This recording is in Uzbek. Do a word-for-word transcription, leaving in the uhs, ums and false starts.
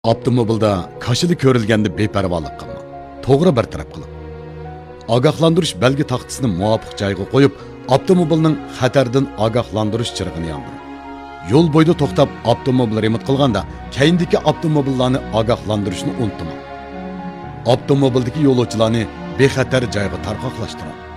Avtomobilda kashili ko'rilganda beparvolik qilmang. To'g'ri bartaraf qiling. Ogohlantirish belgi taxtasini muvofiq joyga qo'yib, avtomobilning xatardan ogohlantirish chirig'ini yondiring. Yo'l bo'yida to'xtab avtomobil remont qilganda, keyindagi avtomobillarni ogohlantirishni unutmang. Avtomobildagi yo'lovchilarni bexatar joyga tarqoqlashtiring.